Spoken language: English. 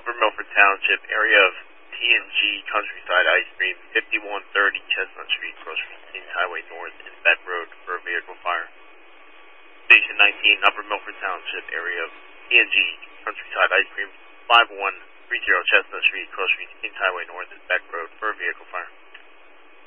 Upper Milford Township, area of T&G Countryside Ice Cream, 5130 Chestnut Street, across from Kings Highway North and Beck Road for a vehicle fire. Station 19, Upper Milford Township, area of T&G Countryside Ice Cream, 5130 Chestnut Street, across from Kings Highway North and Beck Road for a vehicle fire.